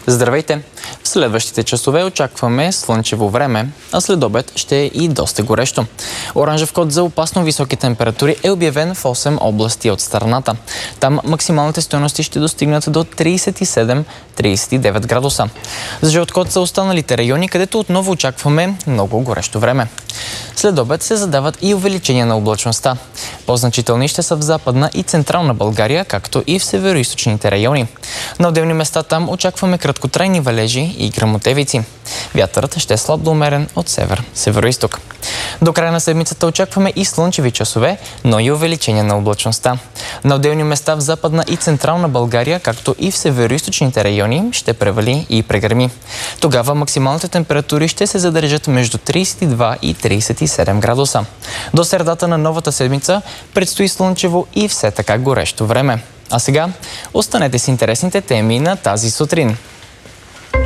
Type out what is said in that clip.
Здравейте! В следващите часове очакваме слънчево време, а след обед ще е и доста горещо. Оранжев код за опасно високи температури е обявен в 8 области от страната. Там максималните стойности ще достигнат до 37-39 градуса. За жълт код са останалите райони, където отново очакваме много горещо време. След обед се задават и увеличения на облачността. По-значителни ще са в Западна и Централна България, както и в североизточните райони. На отделни места там очакваме краткотрайни валежи и гръмотевици. Вятърът ще е слаб до умерен от север-североизток. До края на седмицата очакваме и слънчеви часове, но и увеличение на облачността. На отделни места в Западна и Централна България, както и в североизточните райони, ще превали и прегърми. Тогава максималните температури ще се задържат между 32 и 37 градуса. До средата на новата седмица предстои слънчево и все така горещо време. А сега останете с интересните теми на тази сутрин.